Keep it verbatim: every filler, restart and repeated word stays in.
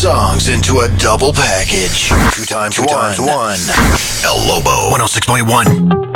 songs into a double package. Two times Two one. Times one. El Lobo one oh six point one.